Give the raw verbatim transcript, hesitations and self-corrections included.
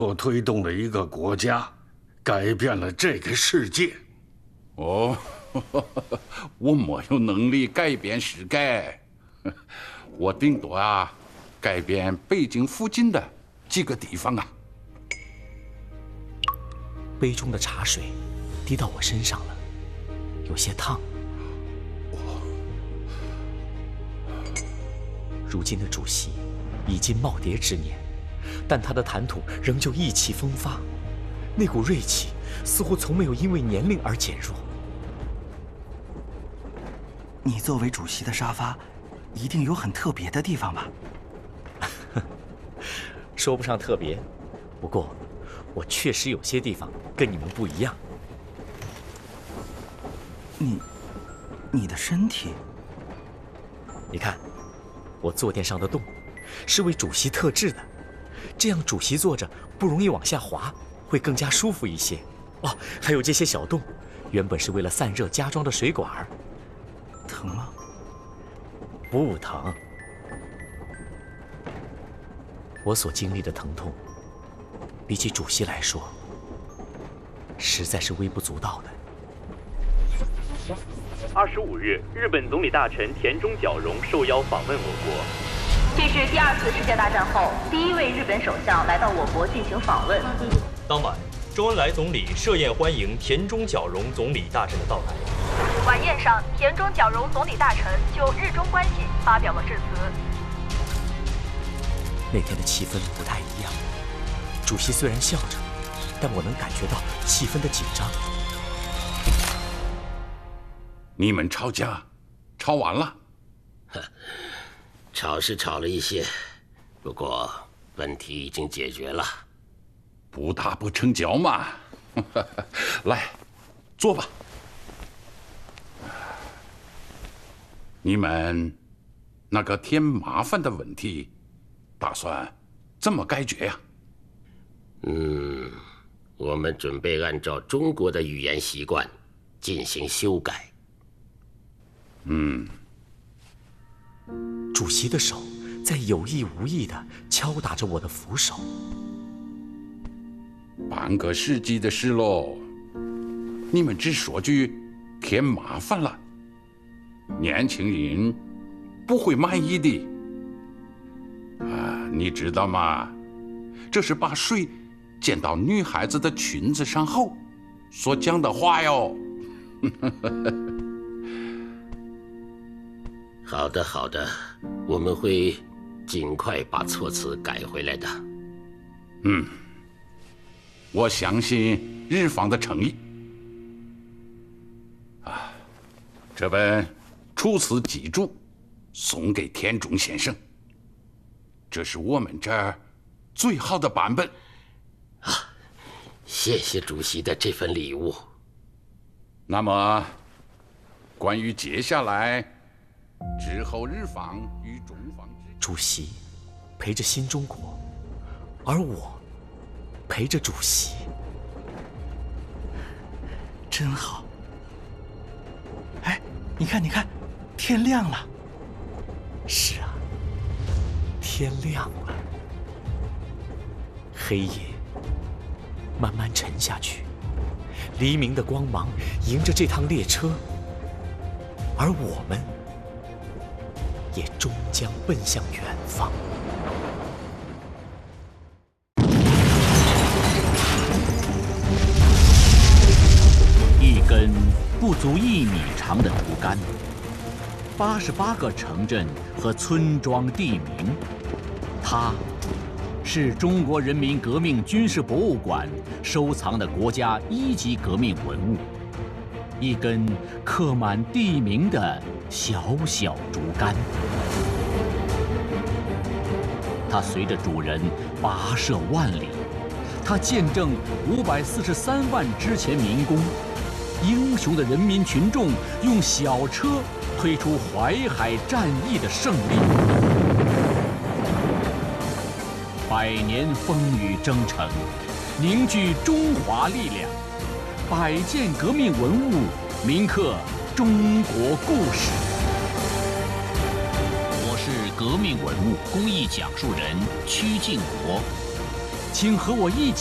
我推动了一个国家，改变了这个世界。 哦，我没有能力改变世界，我顶多啊改变北京附近的几个地方啊。 杯中的茶水滴到我身上了，有些烫。如今的主席已经耄耋之年，但他的谈吐仍旧意气风发，那股锐气似乎从没有因为年龄而减弱。 你作为主席的沙发，一定有很特别的地方吧？ 说不上特别，不过我确实有些地方跟你们不一样。 你，你的身体， 你看，我坐垫上的洞是为主席特制的，这样主席坐着不容易往下滑，会更加舒服一些。哦，还有这些小洞，原本是为了散热加装的水管。 疼吗？ 不疼。我所经历的疼痛，比起主席来说，实在是微不足道的。 二十五日，日本总理大臣田中角荣受邀访问我国。 这是第二次世界大战后第一位日本首相来到我国进行访问。 当晚，周恩来总理设宴欢迎田中角荣总理大臣的到来。 晚宴上，田中角荣总理大臣就日中关系发表了致辞。 那天的气氛不太一样，主席虽然笑着，但我能感觉到气氛的紧张。 你们吵架，吵完了？ 吵是吵了一些，不过问题已经解决了。 不打不成交嘛。来，坐吧。你们那个添麻烦的问题，打算怎么解决呀？ 嗯，我们准备按照中国的语言习惯进行修改。 嗯。 主席的手在有意无意地敲打着我的扶手。 半个世纪的事喽，你们只说句添麻烦了，年轻人不会满意的。啊，你知道吗？这是把水溅到女孩子的裙子上后所讲的话哟。 好的，好的，我们会尽快把措辞改回来的。 嗯，我相信日方的诚意。啊，这本楚辞集注送给田中先生，这是我们这儿最好的版本。 啊，谢谢主席的这份礼物。 那么，关于接下来之后日方与中方之， 主席陪着新中国，而我陪着主席， 真好。哎，你看，你看，天亮了。 是啊，天亮了。黑夜慢慢沉下去，黎明的光芒迎着这趟列车，而我们也终将奔向远方。 一根不足一米长的竹竿，八十八个城镇和村庄地名，它是中国人民革命军事博物馆收藏的国家一级革命文物，一根刻满地名的小小竹竿。它随着主人跋涉万里，它见证五百四十三万之前民工，英雄的人民群众用小车推出淮海战役的胜利。百年风雨征程，凝聚中华力量，百件革命文物铭刻中国故事。我是革命文物公益讲述人曲靖国， 请和我一起。